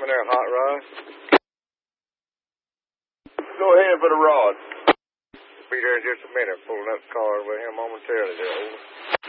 Come in there, Hot Rod. Go ahead for the rod. Be there in just a minute. Pulling up the car with him momentarily there. Over.